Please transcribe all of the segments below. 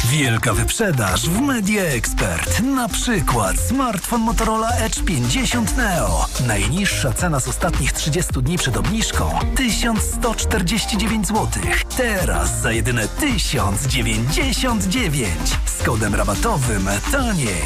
Wielka wyprzedaż w Media Expert. Na przykład smartfon Motorola Edge 50 Neo. Najniższa cena z ostatnich 30 dni przed obniżką 1149 zł. Teraz za jedyne 1099. Z kodem rabatowym taniej.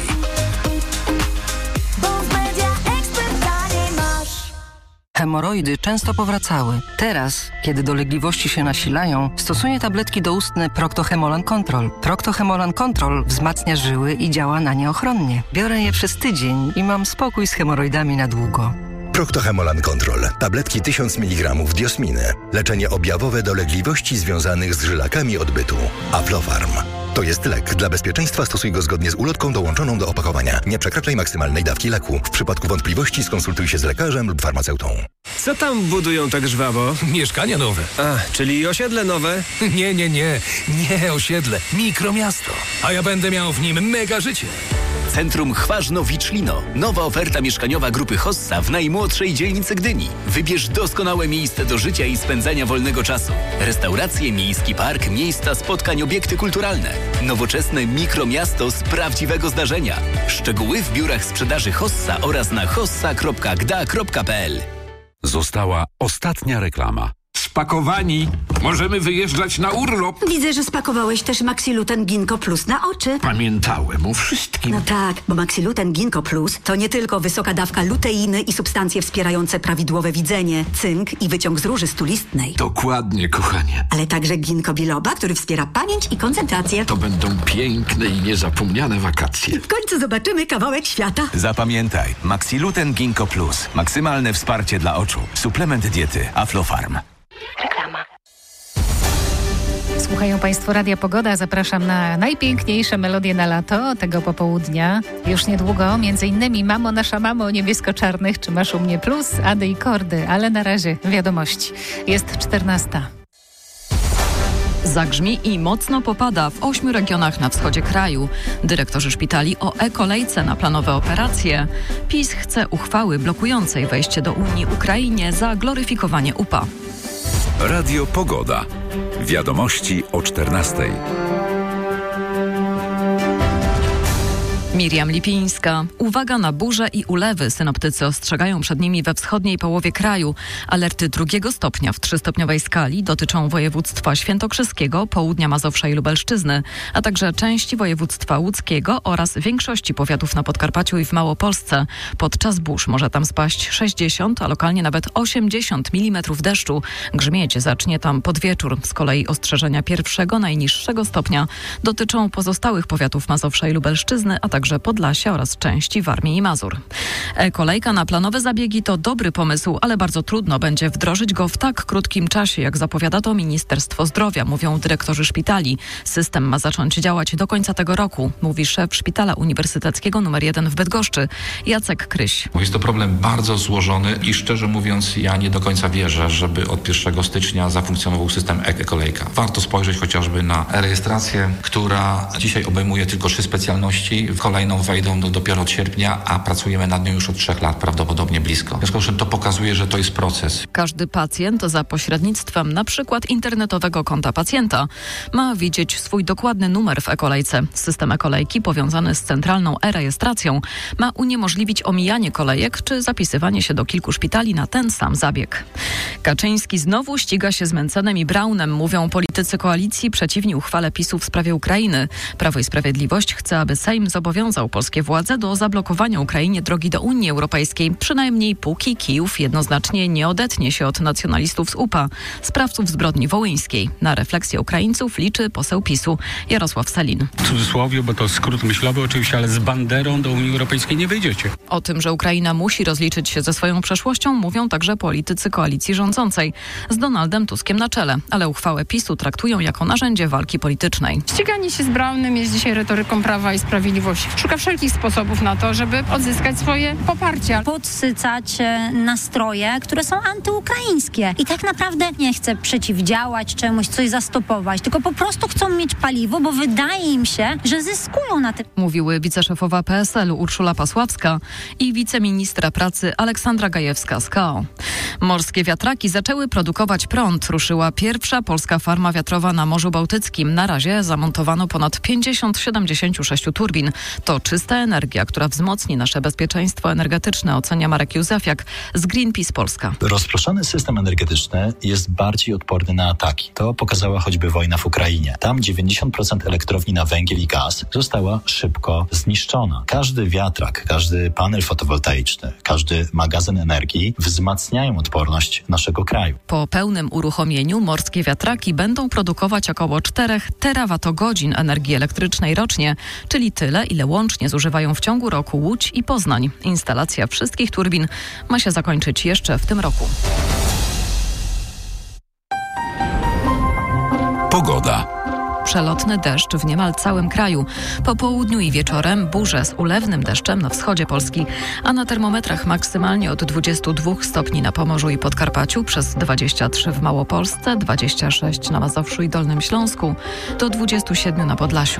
Hemoroidy często powracały. Teraz, kiedy dolegliwości się nasilają, stosuję tabletki doustne Procto-Hemolan Control. Procto-Hemolan Control wzmacnia żyły i działa na nie ochronnie. Biorę je przez tydzień i mam spokój z hemoroidami na długo. Procto-Hemolan Control. Tabletki 1000 mg diosminy. Leczenie objawowe dolegliwości związanych z żylakami odbytu. Aflofarm. To jest lek. Dla bezpieczeństwa stosuj go zgodnie z ulotką dołączoną do opakowania. Nie przekraczaj maksymalnej dawki leku. W przypadku wątpliwości skonsultuj się z lekarzem lub farmaceutą. Co tam budują tak żwawo? Mieszkania nowe. A, czyli osiedle nowe? Nie osiedle. Mikromiasto. A ja będę miał w nim mega życie. Centrum Chważno-Wiczlino. Nowa oferta mieszkaniowa grupy Hossa w najmłodszej dzielnicy Gdyni. Wybierz doskonałe miejsce do życia i spędzania wolnego czasu. Restauracje, miejski park, miejsca spotkań, obiekty kulturalne. Nowoczesne mikromiasto z prawdziwego zdarzenia. Szczegóły w biurach sprzedaży Hossa oraz na hossa.gda.pl. Została ostatnia reklama. Spakowani. Możemy wyjeżdżać na urlop. Widzę, że spakowałeś też Maxiluten Ginkgo Plus na oczy. Pamiętałem o wszystkim. No tak, bo Maxiluten Ginkgo Plus to nie tylko wysoka dawka luteiny i substancje wspierające prawidłowe widzenie, cynk i wyciąg z róży stulistnej. Dokładnie, kochanie. Ale także ginkgo biloba, który wspiera pamięć i koncentrację. To będą piękne i niezapomniane wakacje. W końcu zobaczymy kawałek świata. Zapamiętaj, Maxiluten Ginkgo Plus. Maksymalne wsparcie dla oczu. Suplement diety Aflofarm. Reklama. Słuchają Państwo Radia Pogoda. Zapraszam na najpiękniejsze melodie na lato tego popołudnia. Już niedługo m.in. Mamo, nasza mamo, niebiesko-czarnych, czy masz u mnie plus, Ady i Kordy, ale na razie wiadomości. Jest 14. Zagrzmi i mocno popada w 8 regionach na wschodzie kraju. Dyrektorzy szpitali o e-kolejce na planowe operacje. PiS chce uchwały blokującej wejście do Unii Ukrainie za gloryfikowanie UPA. Radio Pogoda. Wiadomości o 14. Miriam Lipińska. Uwaga na burze i ulewy. Synoptycy ostrzegają przed nimi we wschodniej połowie kraju. Alerty 2 stopnia w 3-stopniowej skali dotyczą województwa świętokrzyskiego, południa Mazowsza i Lubelszczyzny, a także części województwa łódzkiego oraz większości powiatów na Podkarpaciu i w Małopolsce. Podczas burz może tam spaść 60, a lokalnie nawet 80 mm deszczu. Grzmieć zacznie tam pod wieczór. Z kolei ostrzeżenia 1, najniższego stopnia dotyczą pozostałych powiatów Mazowsza i Lubelszczyzny, a także Podlasia oraz części Warmii i Mazur. Kolejka na planowe zabiegi to dobry pomysł, ale bardzo trudno będzie wdrożyć go w tak krótkim czasie, jak zapowiada to Ministerstwo Zdrowia, mówią dyrektorzy szpitali. System ma zacząć działać do końca tego roku, mówi szef Szpitala Uniwersyteckiego nr 1 w Bydgoszczy, Jacek Kryś. Jest to problem bardzo złożony i szczerze mówiąc ja nie do końca wierzę, żeby od 1 stycznia zafunkcjonował system e-kolejka. Warto spojrzeć chociażby na rejestrację, która dzisiaj obejmuje tylko 3 specjalności. Kolejną wejdą dopiero od sierpnia, a pracujemy nad nią już od 3 lat, prawdopodobnie blisko. W związku z czym to pokazuje, że to jest proces. Każdy pacjent za pośrednictwem na przykład internetowego konta pacjenta ma widzieć swój dokładny numer w e-kolejce. System e-kolejki powiązany z centralną e-rejestracją ma uniemożliwić omijanie kolejek czy zapisywanie się do kilku szpitali na ten sam zabieg. Kaczyński znowu ściga się z Mencenem i Braunem, mówią politycy koalicji przeciwni uchwale PiS-u w sprawie Ukrainy. Prawo i Sprawiedliwość chce, aby Sejm zobowiązał polskie władze do zablokowania Ukrainie drogi do Unii Europejskiej, przynajmniej póki Kijów jednoznacznie nie odetnie się od nacjonalistów z UPA, sprawców zbrodni wołyńskiej. Na refleksję Ukraińców liczy poseł PiS-u Jarosław Sellin. W cudzysłowie, bo to skrót myślowy oczywiście, ale z banderą do Unii Europejskiej nie wyjdziecie. O tym, że Ukraina musi rozliczyć się ze swoją przeszłością, mówią także politycy koalicji rządzącej z Donaldem Tuskiem na czele, ale uchwałę PiS-u traktują jako narzędzie walki politycznej. Ściganie się z Braunem jest dzisiaj retoryką Prawa i Sprawiedliwości. szuka wszelkich sposobów na to, żeby odzyskać swoje poparcie. Podsycać nastroje, które są antyukraińskie. I tak naprawdę nie chce przeciwdziałać czemuś, coś zastopować, tylko po prostu chcą mieć paliwo, bo wydaje im się, że zyskują na tym. Mówiły wiceszefowa PSL-u Urszula Pasławska i wiceministra pracy Aleksandra Gajewska z KO. Morskie wiatraki zaczęły produkować prąd. Ruszyła pierwsza polska farma wiatrowa na Morzu Bałtyckim. Na razie zamontowano ponad 76 turbin. To czysta energia, która wzmocni nasze bezpieczeństwo energetyczne, ocenia Marek Józefiak z Greenpeace Polska. Rozproszony system energetyczny jest bardziej odporny na ataki. To pokazała choćby wojna w Ukrainie. Tam 90% elektrowni na węgiel i gaz została szybko zniszczona. Każdy wiatrak, każdy panel fotowoltaiczny, każdy magazyn energii wzmacniają odporność naszego kraju. Po pełnym uruchomieniu morskie wiatraki będą produkować około 4 terawatogodzin energii elektrycznej rocznie, czyli tyle, ile łącznie zużywają w ciągu roku Łódź i Poznań. Instalacja wszystkich turbin ma się zakończyć jeszcze w tym roku. Pogoda. Przelotny deszcz w niemal całym kraju. Po południu i wieczorem burze z ulewnym deszczem na wschodzie Polski, a na termometrach maksymalnie od 22 stopni na Pomorzu i Podkarpaciu, przez 23 w Małopolsce, 26 na Mazowszu i Dolnym Śląsku, do 27 na Podlasiu.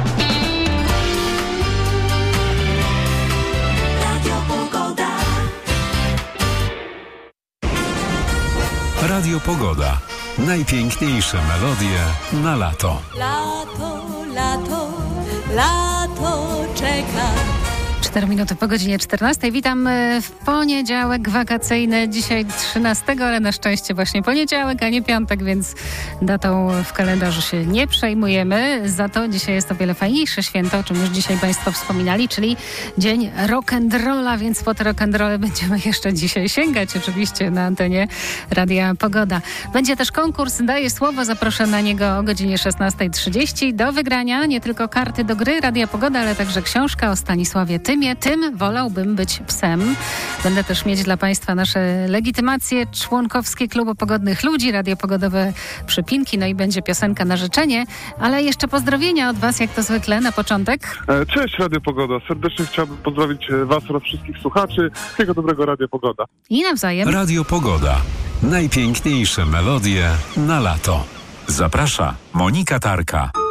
Radio Pogoda. Najpiękniejsze melodie na lato. Lato, lato, lato czeka. 4 minuty po godzinie 14. Witam w poniedziałek wakacyjny. Dzisiaj 13, ale na szczęście właśnie poniedziałek, a nie piątek, więc datą w kalendarzu się nie przejmujemy. Za to dzisiaj jest o wiele fajniejsze święto, o czym już dzisiaj Państwo wspominali, czyli Dzień Rock'n'Rolla, więc po te rock'n'rolle będziemy jeszcze dzisiaj sięgać, oczywiście na antenie Radia Pogoda. Będzie też konkurs Daję Słowo, zaproszę na niego o godzinie 16:30. Do wygrania nie tylko karty do gry Radia Pogoda, ale także książka o Stanisławie Tymie. Tym wolałbym być psem. Będę też mieć dla Państwa nasze legitymacje członkowskie Klubu Pogodnych Ludzi, radiopogodowe przypinki, no i będzie piosenka na życzenie, ale jeszcze pozdrowienia od Was, jak to zwykle, na początek. Cześć Radio Pogoda, serdecznie chciałbym pozdrowić Was oraz wszystkich słuchaczy. Wszystkiego dobrego Radio Pogoda. I nawzajem. Radio Pogoda. Najpiękniejsze melodie na lato. Zaprasza Monika Tarka.